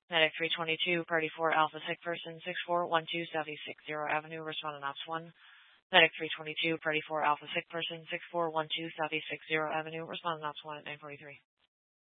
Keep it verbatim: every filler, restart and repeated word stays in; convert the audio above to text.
Medic three twenty-two, Party four, Alpha Sick Person, six four one two Southeast six zero Avenue, responding Ops one. Medic three twenty-two, Party four, Alpha Sick Person, six four one two Southeast six zero Avenue, responding Ops one at nine forty-three.